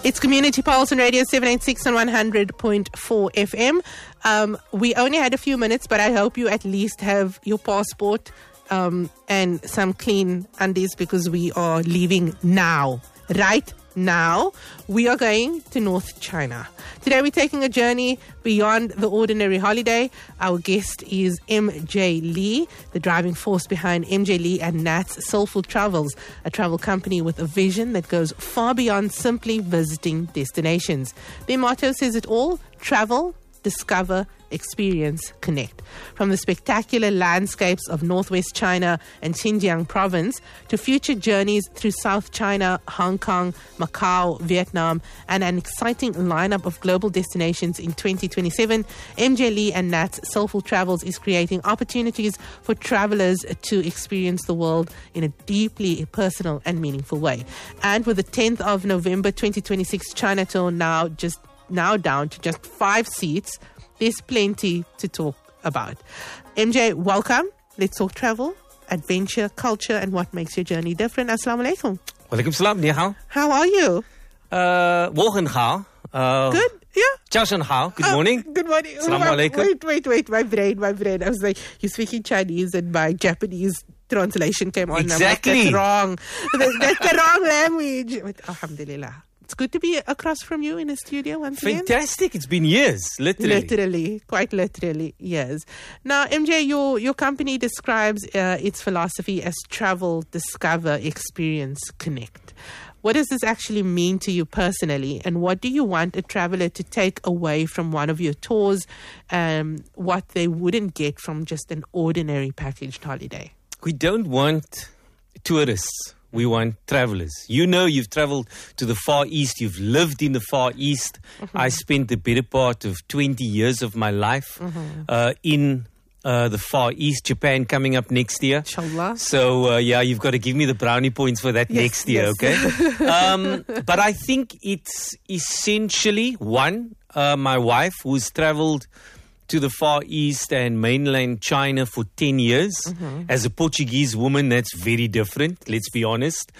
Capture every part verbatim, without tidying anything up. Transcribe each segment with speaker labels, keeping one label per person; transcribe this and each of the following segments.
Speaker 1: It's Community Pulse on Radio seven eighty-six and one hundred point four F M. Um, we only had a few minutes, but I hope you at least have your passport um, and some clean undies because we are leaving now. Right now, we are going to North China. Today we're taking a journey beyond the ordinary holiday. Our guest is M J Lee, the driving force behind M J Lee and Nat's Soulful Travels, a travel company with a vision that goes far beyond simply visiting destinations. Their motto says it all: travel, discover, experience, connect. From the spectacular landscapes of northwest China and Xinjiang province to future journeys through South China, Hong Kong, Macau, Vietnam, and an exciting lineup of global destinations in twenty twenty-seven, M J Lee and Nat's Soulful Travels is creating opportunities for travelers to experience the world in a deeply personal and meaningful way. And with the tenth of November twenty twenty-six China tour now just now down to just five seats, there's plenty to talk about. M J, welcome. Let's talk travel, adventure, culture, and what makes your journey different. Assalamu alaikum.
Speaker 2: Walaikum salam, ni hao.
Speaker 1: How are you?
Speaker 2: Uh, wo hen hao. Uh,
Speaker 1: Good, yeah.
Speaker 2: Jiao shen hao. Good morning.
Speaker 1: Uh, good morning.
Speaker 2: Assalamu alaikum.
Speaker 1: Wait, wait, wait. My brain, my brain. I was like, you're speaking Chinese and my Japanese translation came on.
Speaker 2: Exactly.
Speaker 1: I'm like, that's wrong. That's, that's the wrong language. But, alhamdulillah. It's good to be across from you in a studio once again.
Speaker 2: Fantastic. It's been years, literally.
Speaker 1: Literally, quite literally, years. Now, M J, your, your company describes uh, its philosophy as travel, discover, experience, connect. What does this actually mean to you personally? And what do you want a traveler to take away from one of your tours, um, what they wouldn't get from just an ordinary packaged holiday?
Speaker 2: We don't want tourists. We want travelers. You know, you've traveled to the Far East. You've lived in the Far East. Mm-hmm. I spent the better part of twenty years of my life mm-hmm. uh, in uh, the Far East. Japan coming up next year.
Speaker 1: Inshallah.
Speaker 2: So, uh, yeah, you've got to give me the brownie points for that yes, next year, yes. okay? um, but I think it's essentially, one, uh, my wife who's traveled to the Far East and mainland China for ten years. Mm-hmm. As a Portuguese woman, that's very different, let's be honest.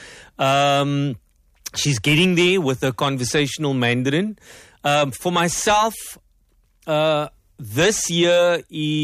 Speaker 2: Um, she's getting there with her conversational Mandarin. Um, for myself, uh, this year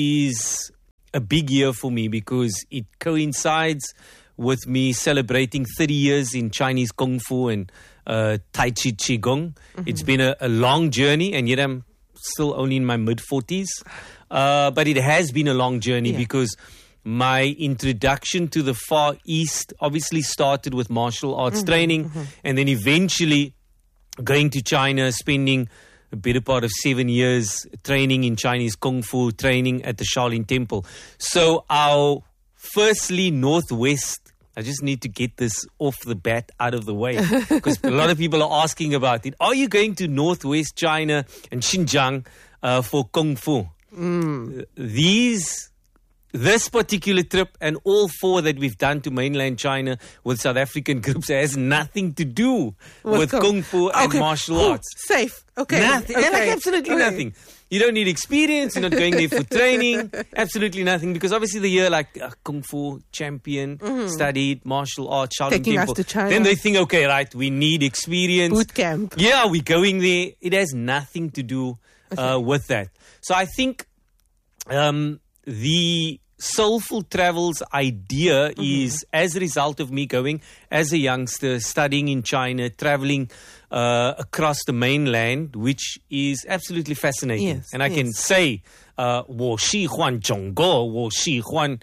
Speaker 2: is a big year for me because it coincides with me celebrating thirty years in Chinese Kung Fu and uh, Tai Chi Qigong. Mm-hmm. It's been a, a long journey, and yet I'm still only in my mid-forties. Uh, but it has been a long journey yeah. because my introduction to the Far East obviously started with martial arts mm-hmm, training mm-hmm. and then eventually going to China, spending a better part of seven years training in Chinese Kung Fu, training at the Shaolin Temple. So our firstly Northwest, I just need to get this off the bat out of the way because a lot of people are asking about it. Are you going to Northwest China and Xinjiang uh, for Kung Fu? Mm. These, this particular trip and all four that we've done to mainland China with South African groups has nothing to do with, with Kung, Kung Fu and
Speaker 1: okay.
Speaker 2: martial
Speaker 1: oh,
Speaker 2: arts.
Speaker 1: Safe. Okay.
Speaker 2: Nothing.
Speaker 1: Okay.
Speaker 2: Like absolutely okay. nothing. You don't need experience. You're not going there for training. Absolutely nothing. Because obviously the year like uh, Kung Fu champion, mm-hmm. studied martial arts, Shaolin
Speaker 1: Taking
Speaker 2: Temple.
Speaker 1: Us to China.
Speaker 2: Then they think, okay, right, we need experience.
Speaker 1: Boot camp.
Speaker 2: Yeah, we're going there. It has nothing to do uh, okay. with that. So I think um, the Soulful Travels idea mm-hmm. is as a result of me going as a youngster, studying in China, traveling uh, across the mainland, which is absolutely fascinating.
Speaker 1: Yes,
Speaker 2: and I
Speaker 1: yes.
Speaker 2: can say, uh, 我喜欢中国, 我喜欢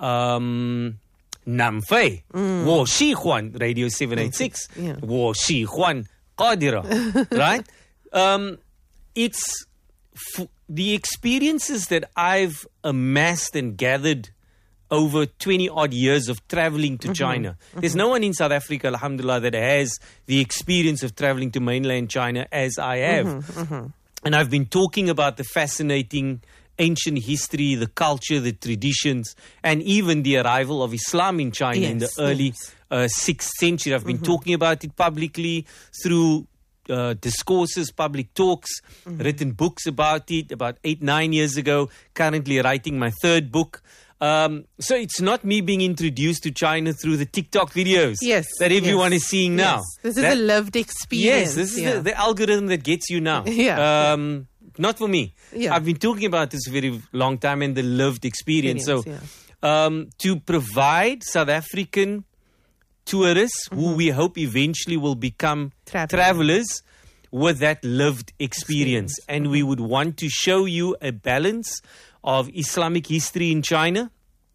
Speaker 2: um, 南非, mm. 我喜欢 Radio seven eighty-six,
Speaker 1: yeah.
Speaker 2: 我喜欢 Qadira, right? Um, it's f- the experiences that I've amassed and gathered over twenty odd years of traveling to mm-hmm. China. Mm-hmm. There's no one in South Africa, alhamdulillah, that has the experience of traveling to mainland China as I have. Mm-hmm. Mm-hmm. And I've been talking about the fascinating ancient history, the culture, the traditions, and even the arrival of Islam in China yes, in the early
Speaker 1: yes.
Speaker 2: uh, sixth century. I've been mm-hmm. talking about it publicly through Uh, discourses, public talks, mm-hmm. written books about it about eight, nine years ago. Currently writing my third book. Um, so it's not me being introduced to China through the TikTok videos
Speaker 1: Yes,
Speaker 2: that everyone
Speaker 1: yes,
Speaker 2: is seeing now.
Speaker 1: Yes. This is
Speaker 2: That-
Speaker 1: the lived experience.
Speaker 2: Yes, this is
Speaker 1: yeah.
Speaker 2: the, the algorithm that gets you now.
Speaker 1: Yeah.
Speaker 2: Um, not for me.
Speaker 1: Yeah.
Speaker 2: I've been talking about this a very long time and the lived experience.
Speaker 1: Experience,
Speaker 2: so um, to provide South African tourists
Speaker 1: Mm-hmm.
Speaker 2: who we hope eventually will become
Speaker 1: Travelers.
Speaker 2: travelers with that lived experience. And we would want to show you a balance of Islamic history in China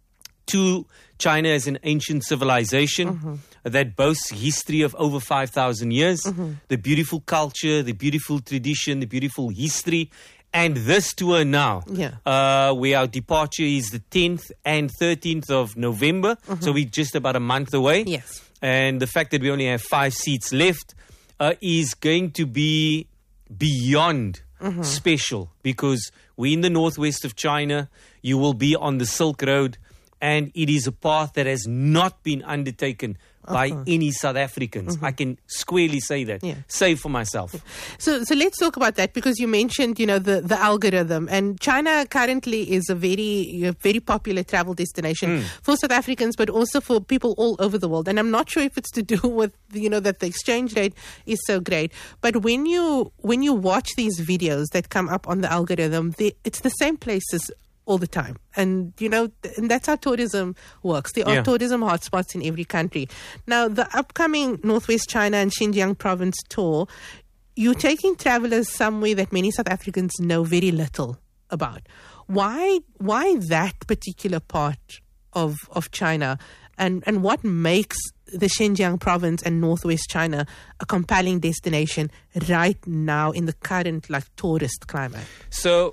Speaker 2: to China as an ancient civilization
Speaker 1: Mm-hmm.
Speaker 2: that boasts history of over five thousand years, the beautiful culture, the beautiful tradition, the beautiful history. And this tour now,
Speaker 1: Yeah.
Speaker 2: uh, where our departure is the tenth and thirteenth of November. So we're just about a month away.
Speaker 1: Yes.
Speaker 2: And the fact that we only have five seats left uh, is going to be beyond special, because we're in the northwest of China. You will be on the Silk Road, and it is a path that has not been undertaken by any South Africans. I can squarely say that.
Speaker 1: Yeah.
Speaker 2: Say for myself.
Speaker 1: So, so let's talk about that, because you mentioned, you know, the, the algorithm, and China currently is a very, a very popular travel destination for South Africans, but also for people all over the world. And I'm not sure if it's to do with, you know, that the exchange rate is so great. But when you when you watch these videos that come up on the algorithm, they, it's the same places all the time. And, you know, th- and that's how tourism works. There are
Speaker 2: Yeah.
Speaker 1: tourism hotspots in every country. Now, the upcoming Northwest China and Xinjiang province tour, you're taking travelers somewhere that many South Africans know very little about. Why why that particular part of of China? And, and what makes the Xinjiang province and Northwest China a compelling destination right now in the current, like, tourist climate?
Speaker 2: So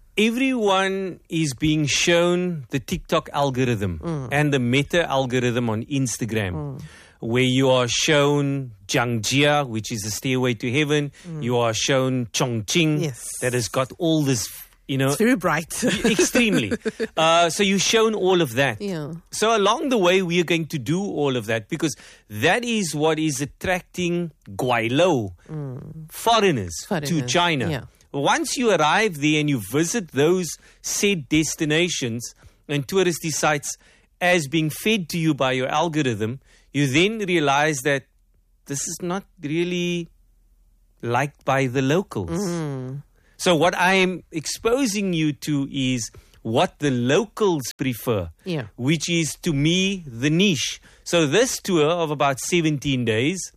Speaker 2: everyone is being shown the TikTok algorithm and the Meta algorithm on Instagram, where you are shown Jiangjia, which is the stairway to heaven. You are shown Chongqing,
Speaker 1: Yes.
Speaker 2: that has got all this, you know,
Speaker 1: It's very bright.
Speaker 2: extremely. Uh, so you've shown all of that.
Speaker 1: Yeah.
Speaker 2: So along the way, we are going to do all of that, because that is what is attracting Guailo, foreigners, to
Speaker 1: Foreigners,
Speaker 2: China.
Speaker 1: yeah.
Speaker 2: Once you arrive there and you visit those said destinations and touristy sites as being fed to you by your algorithm, you then realize that this is not really liked by the locals. So what I am exposing you to is what the locals prefer,
Speaker 1: Yeah.
Speaker 2: which is, to me, the niche. So this tour of about seventeen days,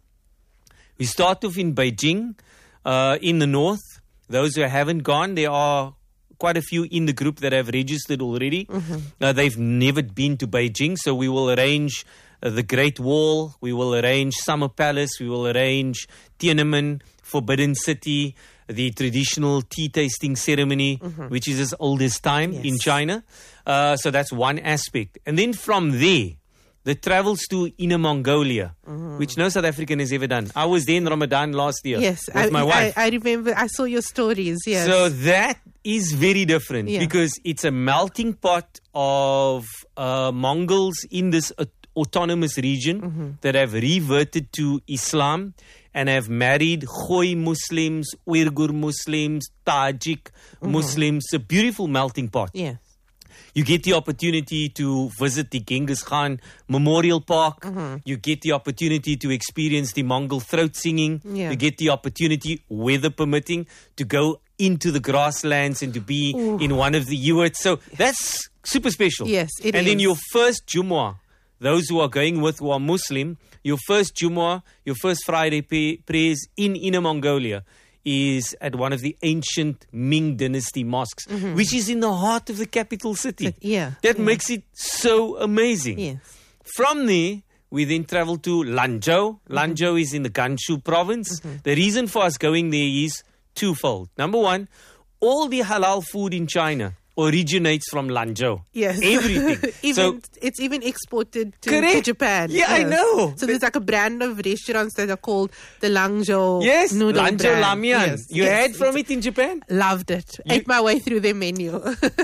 Speaker 2: we start off in Beijing, uh, in the north. Those who haven't gone, there are quite a few in the group that have registered already. Uh, they've never been to Beijing, so we will arrange uh, the Great Wall, we will arrange Summer Palace, we will arrange Tiananmen, Forbidden City, the traditional tea tasting ceremony, which is as old as time in
Speaker 1: Yes.
Speaker 2: China. Uh, so that's one aspect. And then from there, the travels to Inner Mongolia, which no South African has ever done. I was there in Ramadan last year
Speaker 1: Yes,
Speaker 2: with
Speaker 1: I,
Speaker 2: my wife.
Speaker 1: I, I remember. I saw your stories. Yes.
Speaker 2: So that is very different,
Speaker 1: Yeah.
Speaker 2: because it's a melting pot of uh, Mongols in this aut- autonomous region that have reverted to Islam and have married Khoi Muslims, Uyghur Muslims, Tajik Muslims. A beautiful melting pot.
Speaker 1: yes.
Speaker 2: You get the opportunity to visit the Genghis Khan Memorial Park. You get the opportunity to experience the Mongol throat singing.
Speaker 1: Yeah.
Speaker 2: You get the opportunity, weather permitting, to go into the grasslands and to be in one of the yurts. So that's super special.
Speaker 1: Yes, it
Speaker 2: And then
Speaker 1: is.
Speaker 2: your first Jumu'ah, those who are going with who are Muslim, your first Jumu'ah, your first Friday pay, prayers in Inner Mongolia is at one of the ancient Ming Dynasty mosques, which is in the heart of the capital city.
Speaker 1: But- yeah,
Speaker 2: That
Speaker 1: yeah.
Speaker 2: makes it so amazing.
Speaker 1: Yes.
Speaker 2: From there, we then travel to Lanzhou. Lanzhou is in the Gansu province. The reason for us going there is twofold. Number one, all the halal food in China originates from Lanzhou.
Speaker 1: Yes.
Speaker 2: Everything.
Speaker 1: even,
Speaker 2: so
Speaker 1: it's even exported to,
Speaker 2: Correct.
Speaker 1: to Japan.
Speaker 2: Yeah, I
Speaker 1: Yes.
Speaker 2: know.
Speaker 1: So there's like a brand of restaurants that are called the Langzhou
Speaker 2: yes,
Speaker 1: noodle
Speaker 2: Lanzhou
Speaker 1: brand.
Speaker 2: Lamian.
Speaker 1: Yes,
Speaker 2: You
Speaker 1: yes.
Speaker 2: had from it in Japan?
Speaker 1: Loved it.
Speaker 2: You-
Speaker 1: Ate my way through their menu.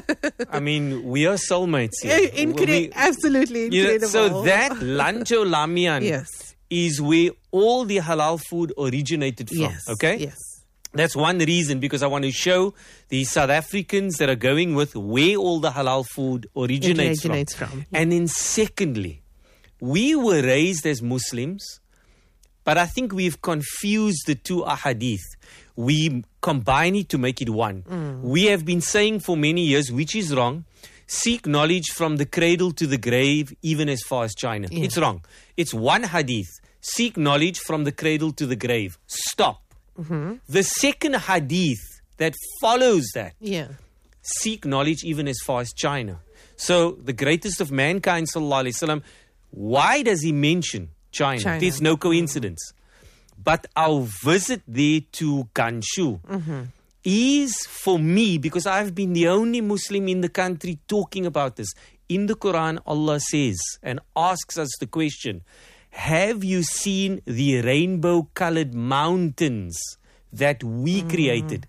Speaker 2: I mean, we are soulmates here.
Speaker 1: Incredible.
Speaker 2: We-
Speaker 1: Absolutely
Speaker 2: you know,
Speaker 1: incredible.
Speaker 2: so that Lanzhou Lamian
Speaker 1: Yes.
Speaker 2: is where all the halal food originated from.
Speaker 1: Yes.
Speaker 2: Okay?
Speaker 1: Yes.
Speaker 2: That's one reason, because I want to show the South Africans that are going with where all the halal food originates,
Speaker 1: originates
Speaker 2: from.
Speaker 1: from.
Speaker 2: And then secondly, we were raised as Muslims, but I think we've confused the two ahadith. We combine it to make it one. Mm. We have been saying for many years, which is wrong, seek knowledge from the cradle to the grave, even as far as China. Yeah. It's wrong. It's one hadith. Seek knowledge from the cradle to the grave. Stop. Mm-hmm. The second hadith that follows that,
Speaker 1: yeah.
Speaker 2: seek knowledge even as far as China. So the greatest of mankind, sallallahu alaihi wasallam, why does he mention China?
Speaker 1: China.
Speaker 2: There's no coincidence. But our visit there to Ganshu mm-hmm. is for me, because I've been the only Muslim in the country talking about this. In the Quran, Allah says and asks us the question, have you seen the rainbow-colored mountains that we mm. created?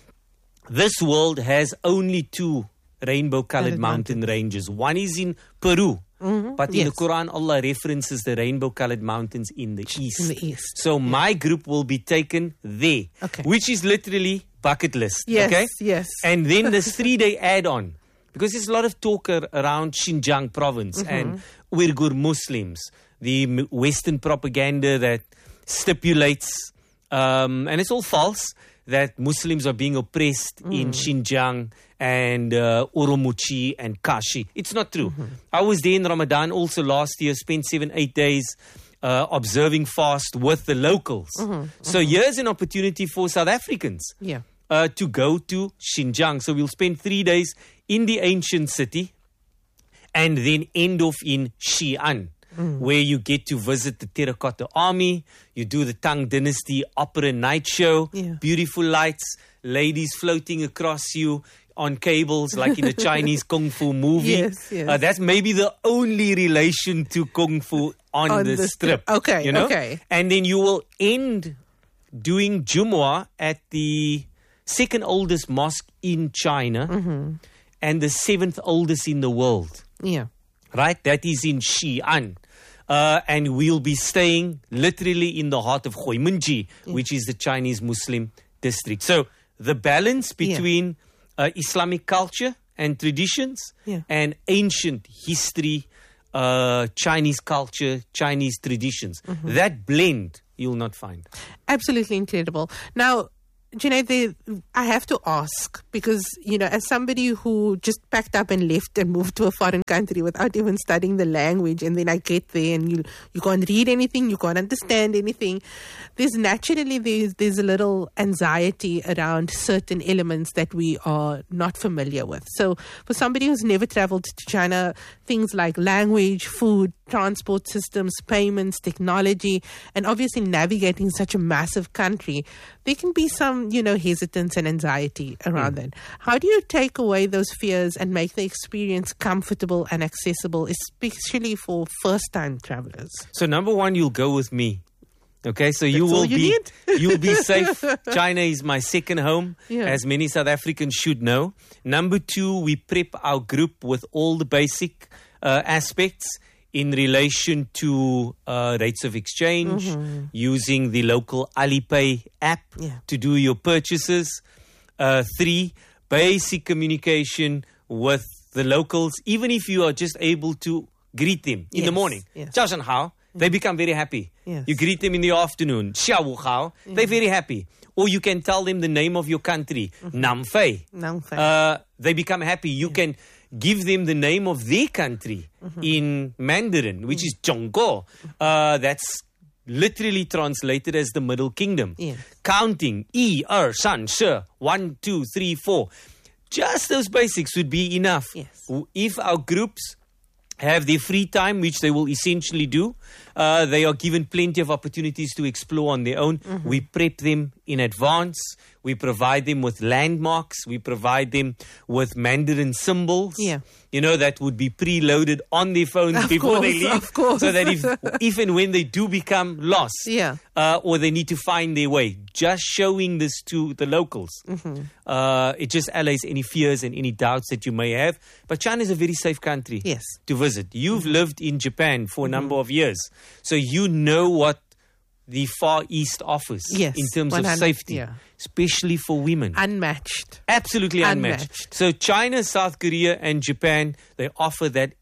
Speaker 2: This world has only two rainbow-colored mountain, mountain ranges. One is in Peru. Mm-hmm. But in yes. the Quran, Allah references the rainbow-colored mountains in the east.
Speaker 1: In the east.
Speaker 2: So yeah. my group will be taken there,
Speaker 1: okay.
Speaker 2: which is literally bucket list.
Speaker 1: Yes,
Speaker 2: okay?
Speaker 1: yes.
Speaker 2: And then this three-day add-on, because there's a lot of talk around Xinjiang province mm-hmm. and Uyghur Muslims, the Western propaganda that stipulates, um, and it's all false, that Muslims are being oppressed mm. in Xinjiang and uh, Urumqi and Kashi. It's not true. Mm-hmm. I was there in Ramadan also last year, spent seven, eight days uh, observing fast with the locals. Mm-hmm. So mm-hmm. here's an opportunity for South Africans
Speaker 1: yeah.
Speaker 2: uh, to go to Xinjiang. So we'll spend three days in the ancient city and then end off in Xi'an. Mm. Where you get to visit the Terracotta Army, you do the Tang Dynasty Opera Night Show,
Speaker 1: yeah.
Speaker 2: beautiful lights, ladies floating across you on cables like in a Chinese Kung Fu movie.
Speaker 1: Yes, yes.
Speaker 2: Uh, that's maybe the only relation to Kung Fu on,
Speaker 1: on
Speaker 2: the,
Speaker 1: the
Speaker 2: strip.
Speaker 1: strip. Okay,
Speaker 2: you know?
Speaker 1: okay.
Speaker 2: And then you will end doing Jumu'ah at the second oldest mosque in China mm-hmm. and the seventh oldest in the world.
Speaker 1: Yeah.
Speaker 2: Right? That is in Xi'an. Uh, and we'll be staying literally in the heart of Huiminji, yeah. which is the Chinese Muslim district. So the balance between yeah. uh, Islamic culture and traditions
Speaker 1: yeah.
Speaker 2: and ancient history, uh, Chinese culture, Chinese traditions, mm-hmm. that blend you'll not find.
Speaker 1: Absolutely incredible. Now, Junaid, I have to ask, because, you know, as somebody who just packed up and left and moved to a foreign country without even studying the language, and then I get there and you you can't read anything, you can't understand anything, there's naturally there's, there's a little anxiety around certain elements that we are not familiar with. So for somebody who's never traveled to China, things like language, food, transport systems, payments, technology, and obviously navigating such a massive country, there can be some, you know, hesitance and anxiety around mm. that. How do you take away those fears and make the experience comfortable and accessible, especially for first-time travelers?
Speaker 2: So number one, you'll go with me. Okay, so you
Speaker 1: That's
Speaker 2: will
Speaker 1: you
Speaker 2: be
Speaker 1: need.
Speaker 2: You'll be safe. China is my second home,
Speaker 1: yeah.
Speaker 2: as many South Africans should know. Number two, we prep our group with all the basic uh, aspects in relation to uh, rates of exchange, mm-hmm. using the local Alipay app
Speaker 1: yeah.
Speaker 2: to do your purchases. Uh, three, basic communication with the locals, even if you are just able to greet them in
Speaker 1: yes.
Speaker 2: the morning.
Speaker 1: Yes.
Speaker 2: 早上好, they become very happy.
Speaker 1: Yes.
Speaker 2: You greet them in the afternoon. 下午好,
Speaker 1: yeah.
Speaker 2: they're very happy. Or you can tell them the name of your country.
Speaker 1: Mm-hmm.
Speaker 2: Namfei.
Speaker 1: Namfei.
Speaker 2: Uh, they become happy. You yeah. can give them the name of their country mm-hmm. in Mandarin, which mm-hmm. is Zhongguo. Uh, that's literally translated as the Middle Kingdom.
Speaker 1: Yes.
Speaker 2: Counting. Yi, er, shan, she. One, two, three, four. Just those basics would be enough.
Speaker 1: Yes.
Speaker 2: If our groups have their free time, which they will essentially do, uh, they are given plenty of opportunities to explore on their own. Mm-hmm. We prep them in advance. We provide them with landmarks. We provide them with Mandarin symbols.
Speaker 1: Yeah.
Speaker 2: You know, that would be preloaded on their phones
Speaker 1: of
Speaker 2: before
Speaker 1: course,
Speaker 2: they leave.
Speaker 1: Of course.
Speaker 2: So that if, if and when they do become lost,
Speaker 1: yeah.
Speaker 2: uh, or they need to find their way, just showing this to the locals, mm-hmm. uh, it just allays any fears and any doubts that you may have. But China is a very safe country
Speaker 1: yes.
Speaker 2: to visit. You've
Speaker 1: mm-hmm.
Speaker 2: lived in Japan for a
Speaker 1: mm-hmm.
Speaker 2: number of years, so you know what the Far East offers
Speaker 1: Yes,
Speaker 2: in terms of
Speaker 1: one hundred
Speaker 2: safety,
Speaker 1: yeah.
Speaker 2: especially for women.
Speaker 1: Unmatched.
Speaker 2: Absolutely unmatched.
Speaker 1: Unmatched.
Speaker 2: So China, South Korea, and Japan, they offer that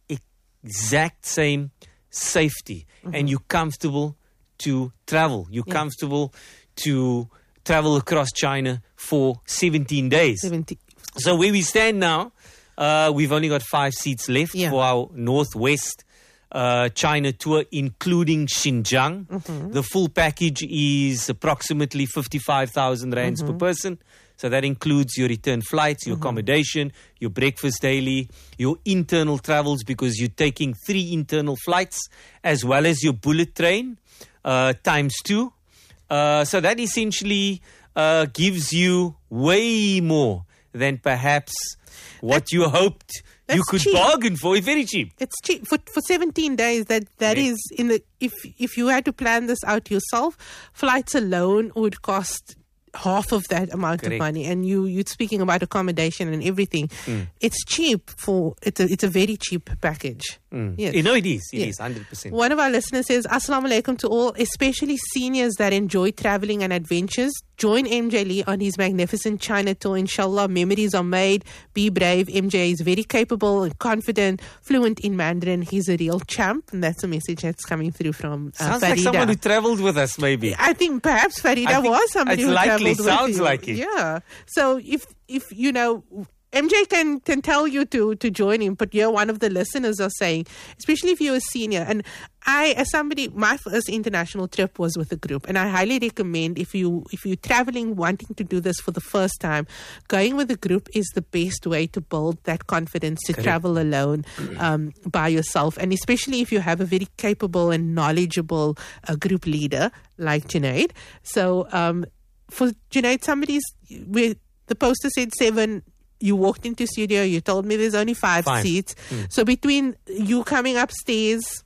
Speaker 2: exact same safety, mm-hmm. and you're comfortable to travel. You're yeah. comfortable to travel across China for seventeen days.
Speaker 1: seventeen
Speaker 2: So where we stand now, uh, we've only got five seats left
Speaker 1: yeah.
Speaker 2: for our Northwest uh, China tour, including Xinjiang. Mm-hmm. The full package is approximately fifty-five thousand rands mm-hmm. per person. So that includes your return flights, your mm-hmm. accommodation, your breakfast daily, your internal travels, because you're taking three internal flights, as well as your bullet train uh, times two. Uh, so that essentially uh, gives you way more than perhaps what
Speaker 1: That's,
Speaker 2: you hoped you could
Speaker 1: cheap.
Speaker 2: bargain for. It's very cheap.
Speaker 1: It's cheap for for seventeen days. That that
Speaker 2: Correct.
Speaker 1: is in the if if you had to plan this out yourself, flights alone would cost half of that amount
Speaker 2: Correct.
Speaker 1: of money, and you you're speaking about accommodation and everything. Mm. It's cheap for it's a it's a very cheap package.
Speaker 2: Mm.
Speaker 1: Yes.
Speaker 2: You know it is. It
Speaker 1: yes.
Speaker 2: is one hundred percent.
Speaker 1: One of our listeners says, Assalamu alaikum to all, especially seniors that enjoy traveling and adventures. Join M J Lee on his magnificent China tour. Inshallah, memories are made. Be brave. M J is very capable and confident, fluent in Mandarin. He's a real champ. And that's a message that's coming through from uh,
Speaker 2: Sounds
Speaker 1: Farida.
Speaker 2: like someone who traveled with us, maybe.
Speaker 1: I think perhaps Farida
Speaker 2: I think
Speaker 1: was somebody
Speaker 2: it's
Speaker 1: who
Speaker 2: likely.
Speaker 1: traveled
Speaker 2: Sounds
Speaker 1: with you.
Speaker 2: like it.
Speaker 1: Yeah. So if, if you know... M J can, can tell you to, to join him, but you're one of the listeners are saying, especially if you're a senior. And I, as somebody, my first international trip was with a group, and I highly recommend if you if you're traveling, wanting to do this for the first time, going with a group is the best way to build that confidence to
Speaker 2: Correct.
Speaker 1: travel alone um, by yourself, and especially if you have a very capable and knowledgeable uh, group leader like Junaid. So um, for Junaid, somebody's with the poster said seven. You walked into studio, you told me there's only five, five. seats. Mm. So between you coming upstairs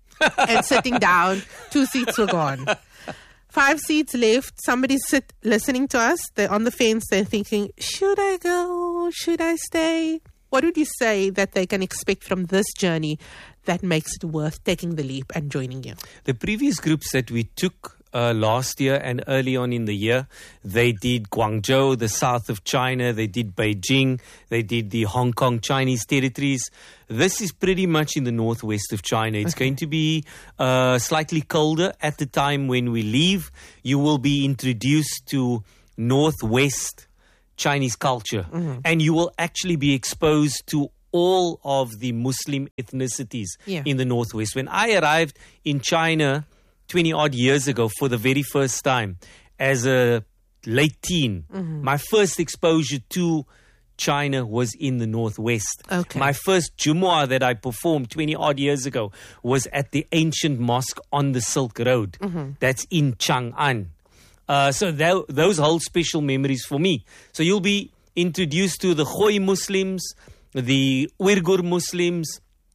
Speaker 1: and sitting down, two seats were gone. Five seats left. Somebody sit listening to us. They're on the fence. They're thinking, should I go? Should I stay? What would you say that they can expect from this journey that makes it worth taking the leap and joining you?
Speaker 2: The previous groups that we took Uh, last year and early on in the year, they did Guangzhou, the south of China, they did Beijing, they did the Hong Kong Chinese territories. This is pretty much in the northwest of China. It's okay. going to be uh, slightly colder at the time when we leave. You will be introduced to northwest Chinese culture, mm-hmm. and you will actually be exposed to all of the Muslim ethnicities
Speaker 1: yeah.
Speaker 2: in the northwest. When I arrived in China twenty odd years ago for the very first time as a late teen, mm-hmm. my first exposure to China was in the northwest.
Speaker 1: Okay.
Speaker 2: My first Jumu'ah that I performed twenty odd years ago was at the ancient mosque on the Silk Road. Mm-hmm. That's in Chang'an. Uh, so that, those hold special memories for me. So you'll be introduced to the Khoi Muslims, the Uyghur Muslims,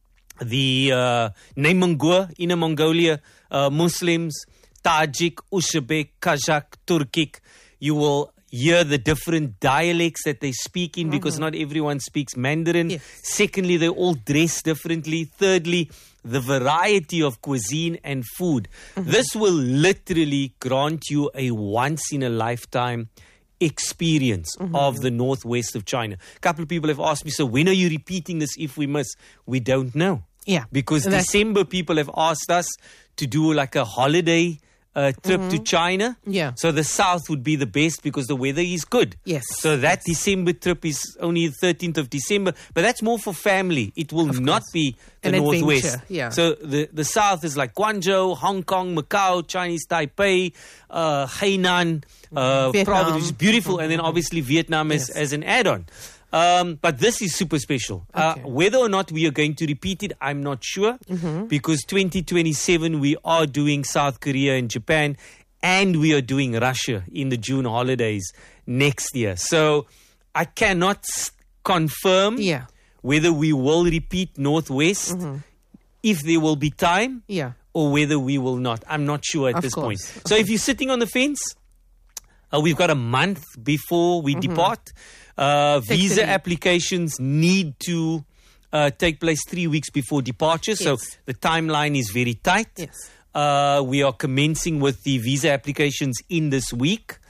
Speaker 2: the uh, Nemungur, Inner Mongolia uh, Muslims, Tajik, Uzbek, Kazakh, Turkic. You will hear the different dialects that they speak in, mm-hmm. because not everyone speaks Mandarin.
Speaker 1: Yes.
Speaker 2: Secondly, they all dress differently. Thirdly, the variety of cuisine and food. Mm-hmm. This will literally grant you a once-in-a-lifetime experience mm-hmm. of the northwest of China. A couple of people have asked me, so when are you repeating this if we miss? We don't know.
Speaker 1: Yeah.
Speaker 2: Because That's December people have asked us to do like a holiday uh, trip mm-hmm. to China.
Speaker 1: Yeah.
Speaker 2: So the south would be the best because the weather is good.
Speaker 1: Yes.
Speaker 2: So that
Speaker 1: yes.
Speaker 2: December trip is only the thirteenth of December. But that's more for family. It will
Speaker 1: of
Speaker 2: not
Speaker 1: course.
Speaker 2: be the
Speaker 1: An
Speaker 2: northwest.
Speaker 1: Adventure. Yeah.
Speaker 2: So the, the south is like Guangzhou, Hong Kong, Macau, Chinese Taipei, uh, Hainan, uh, Province, which is beautiful. Mm-hmm. And then obviously Vietnam as,
Speaker 1: yes.
Speaker 2: as an add-on. Um, but this is super special.
Speaker 1: Okay.
Speaker 2: Uh, whether or not we are going to repeat it, I'm not sure. Mm-hmm. Because twenty twenty-seven, we are doing South Korea and Japan. And we are doing Russia in the June holidays next year. So I cannot s- confirm
Speaker 1: yeah.
Speaker 2: whether we will repeat Northwest, mm-hmm. if there will be time,
Speaker 1: yeah.
Speaker 2: or whether we will not. I'm not sure at
Speaker 1: of
Speaker 2: this
Speaker 1: course.
Speaker 2: point.
Speaker 1: Of
Speaker 2: so
Speaker 1: course.
Speaker 2: if you're sitting on the fence, uh, we've got a month before we mm-hmm. depart. Uh, visa applications need to uh, take place three weeks before departure.
Speaker 1: Yes.
Speaker 2: So the timeline is very tight.
Speaker 1: Yes.
Speaker 2: Uh, we are commencing with the visa applications in this week.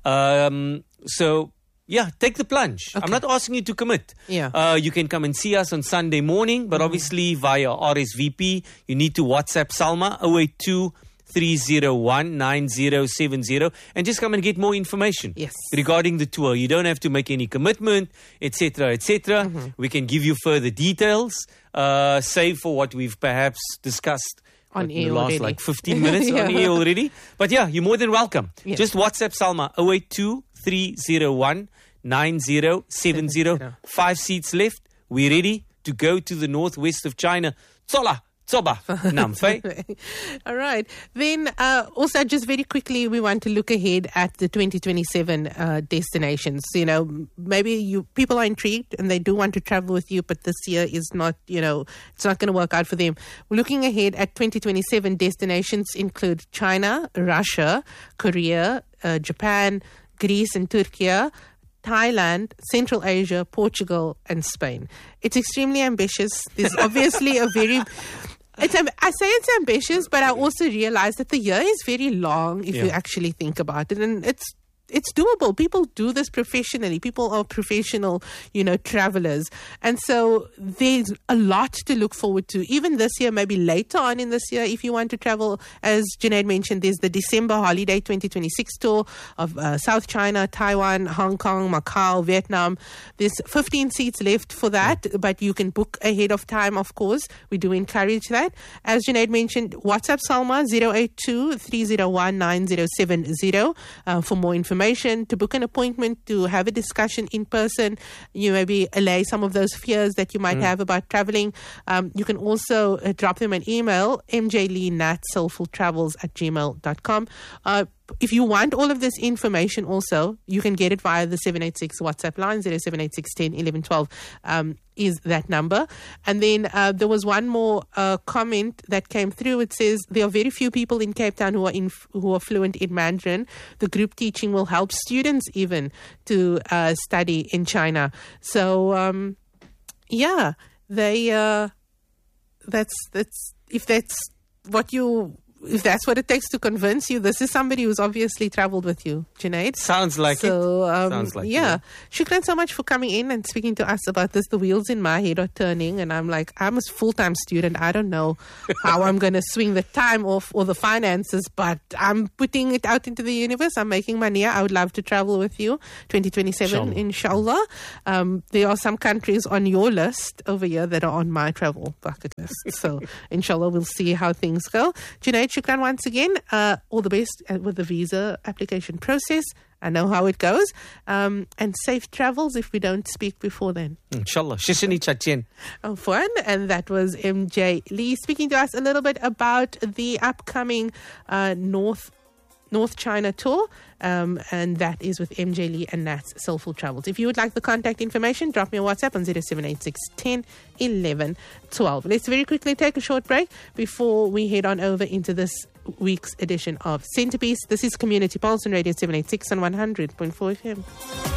Speaker 2: Um, so, yeah, take the plunge.
Speaker 1: Okay.
Speaker 2: I'm not asking you to commit.
Speaker 1: Yeah.
Speaker 2: Uh, you can come and see us on Sunday morning, but mm-hmm. obviously via R S V P, you need to WhatsApp Salma zero eight two, three zero one, nine zero seven zero and just come and get more information
Speaker 1: yes.
Speaker 2: regarding the tour. You don't have to make any commitment, et cetera, et cetera. Mm-hmm. We can give you further details, uh, save for what we've perhaps discussed
Speaker 1: on
Speaker 2: in
Speaker 1: air
Speaker 2: the last
Speaker 1: already.
Speaker 2: like fifteen minutes
Speaker 1: yeah.
Speaker 2: on air already. But yeah, you're more than welcome.
Speaker 1: Yes.
Speaker 2: Just WhatsApp Salma zero eight two, three zero one, nine zero seven zero. Five seats left. We're ready to go to the northwest of China. Tsola, Tsoba, Namfe.
Speaker 1: All right. Then uh, also just very quickly, we want to look ahead at the twenty twenty-seven uh, destinations. You know, maybe you people are intrigued and they do want to travel with you, but this year is not, you know, it's not going to work out for them. Looking ahead at twenty twenty-seven destinations include China, Russia, Korea, uh, Japan, Greece and Turkey, Thailand, Central Asia, Portugal, and Spain. It's extremely ambitious. There's obviously a very... It's, I say it's ambitious, but I also realize that the year is very long if yeah. you actually think about it. And it's it's doable. People do this professionally. People are professional, you know, travelers. And so there's a lot to look forward to. Even this year, maybe later on in this year, if you want to travel, as Junaid mentioned, there's the December Holiday twenty twenty-six tour of uh, South China, Taiwan, Hong Kong, Macau, Vietnam. There's fifteen seats left for that, yeah. but you can book ahead of time, of course. We do encourage that. As Junaid mentioned, WhatsApp Salma zero eight two, three zero one, nine zero seven zero uh, for more information. To book an appointment, to have a discussion in person, you maybe allay some of those fears that you might mm. have about traveling. Um, you can also uh, drop them an email, m j lee nat soulful travels at gmail dot com. Uh, if you want all of this information also, you can get it via the seven eight six WhatsApp line, zero seven eight six, one zero, one one one two um, is that number. And then uh, there was one more uh, comment that came through. It says, there are very few people in Cape Town who are in, who are fluent in Mandarin. The group teaching will help students even to uh, study in China. So, um, yeah, they, uh, that's, that's, if that's what you... If that's what it takes to convince you, this is somebody who's obviously traveled with you, Junaid.
Speaker 2: Sounds like
Speaker 1: so,
Speaker 2: it.
Speaker 1: Um,
Speaker 2: Sounds like
Speaker 1: yeah.
Speaker 2: it.
Speaker 1: Shukran so much for coming in and speaking to us about this. The wheels in my head are turning, and I'm like, I'm a full-time student. I don't know how I'm going to swing the time off or the finances, but I'm putting it out into the universe. I'm making money. I would love to travel with you, twenty twenty-seven, inshallah. inshallah. Um, there are some countries on your list over here that are on my travel bucket list. So, inshallah, we'll see how things go. Junaid, shukran once again. Uh, all the best with the visa application process. I know how it goes. Um, and safe travels if we don't speak before then.
Speaker 2: Inshallah. Shishini Chachin.
Speaker 1: Oh, fun. And that was M J Lee speaking to us a little bit about the upcoming uh, North North China tour, um, and that is with M J Lee and Nat's Soulful Travels. If you would like the contact information, drop me a WhatsApp on zero seven eight six, one zero, one one, one two. Let's very quickly take a short break before we head on over into this week's edition of Centerpiece. This is Community Pulse on Radio seven eighty-six and one hundred point four F M.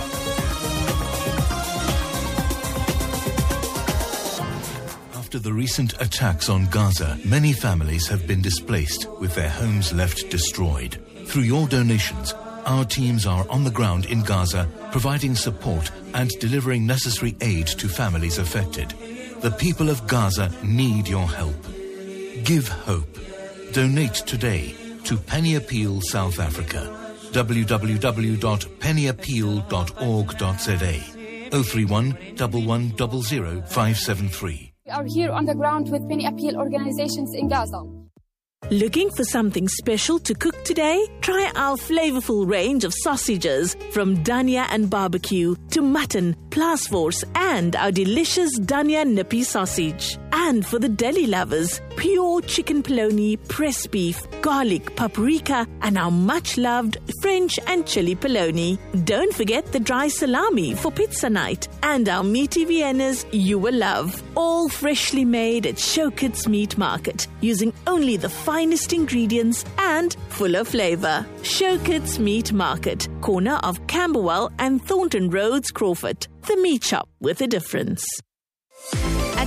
Speaker 3: After the recent attacks on Gaza, many families have been displaced with their homes left destroyed. Through your donations, our teams are on the ground in Gaza, providing support and delivering necessary aid to families affected. The people of Gaza need your help. Give hope. Donate today to Penny Appeal South Africa. w w w dot penny appeal dot org dot z a. zero three one, one one zero zero, five seven three.
Speaker 4: We are here on the ground with Penny Appeal organizations in Gaza.
Speaker 5: Looking for something special to cook today? Try our flavorful range of sausages, from Dania and barbecue to mutton, plasforce, and our delicious Dania nippy sausage. And for the deli lovers, pure chicken polony, pressed beef, garlic, paprika, and our much-loved French and chili polony. Don't forget the dry salami for pizza night and our meaty Viennas you will love. All freshly made at Showkits Meat Market, using only the finest ingredients and full of flavor. Showkits Meat Market, corner of Camberwell and Thornton Roads, Crawford. The meat shop with a difference.
Speaker 6: At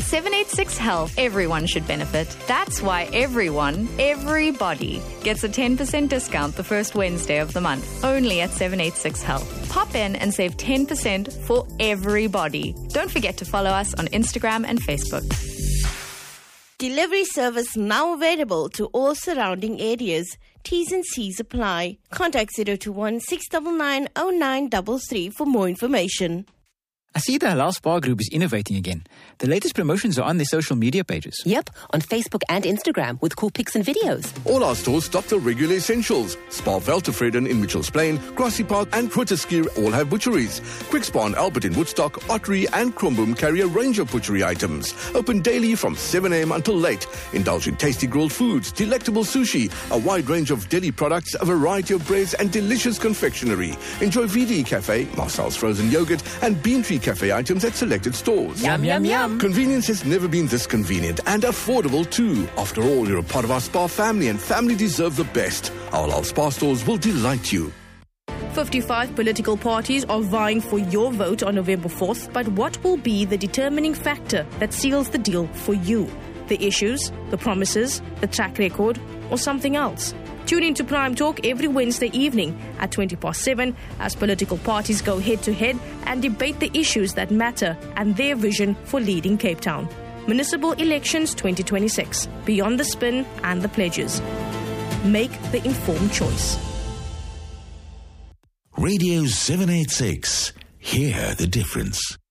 Speaker 6: seven eighty-six Health, everyone should benefit. That's why everyone, everybody, gets a ten percent discount the first Wednesday of the month, only at seven eighty-six Health. Pop in and save ten percent for everybody. Don't forget to follow us on Instagram and Facebook.
Speaker 7: Delivery service now available to all surrounding areas. T's and C's apply. Contact zero two one six nine nine zero nine three three for more information.
Speaker 8: I see the Halal Spa Group is innovating again. The latest promotions are on their social media pages.
Speaker 9: Yep, on Facebook and Instagram with cool pics and videos.
Speaker 10: All our stores stock the regular essentials. Spa Veltevreden in Mitchells Plain, Grassy Park and Grooteskier all have butcheries. Quick Spa and Albert in Woodstock, Ottery and Kromboom carry a range of butchery items. Open daily from seven a.m. until late. Indulge in tasty grilled foods, delectable sushi, a wide range of deli products, a variety of breads and delicious confectionery. Enjoy V D Cafe, Marcel's frozen yogurt and Bean Tree Cafe items at selected stores.
Speaker 9: Yum, yum, yum.
Speaker 10: Convenience has never been this convenient and affordable too. After all, you're a part of our spa family and family deserve the best. Our Halal Spa stores will delight you.
Speaker 11: fifty-five political parties are vying for your vote on November fourth, but what will be the determining factor that seals the deal for you? The issues, the promises, the track record, or something else? Tune in to Prime Talk every Wednesday evening at twenty past seven as political parties go head-to-head and debate the issues that matter and their vision for leading Cape Town. Municipal Elections twenty twenty-six. Beyond the spin and the pledges. Make the informed choice.
Speaker 12: Radio seven eighty-six. Hear the difference.